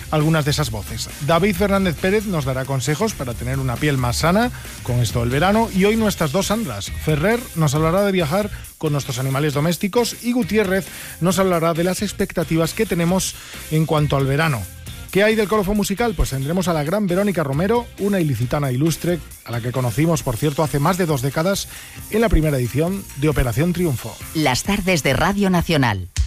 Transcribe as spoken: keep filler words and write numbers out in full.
algunas de esas voces. David Fernández Pérez nos dará consejos para tener una piel más sana con esto del verano, y hoy nuestras dos Sandras. Ferrer nos hablará de viajar con nuestros animales domésticos y Gutiérrez nos hablará de las expectativas que tenemos en cuanto al verano. ¿Qué hay del colofón musical? Pues tendremos a la gran Verónica Romero, una ilicitana ilustre, a la que conocimos, por cierto, hace más de dos décadas en la primera edición de Operación Triunfo. Las tardes de Radio Nacional.